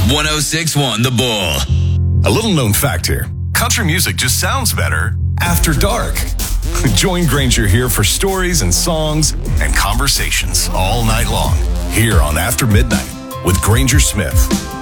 1061 The Bull. A little known fact here. Country music just sounds better after dark. Join Granger here for stories and songs and conversations all night long here on After Midnight with Granger Smith.